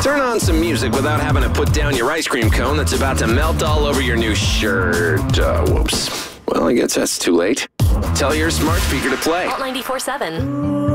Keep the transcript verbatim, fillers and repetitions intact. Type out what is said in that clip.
Turn on some music without having to put down your ice cream cone that's about to melt all over your new shirt. Uh, whoops. Well, I guess that's too late. Tell your smart speaker to play Alt ninety-four point seven.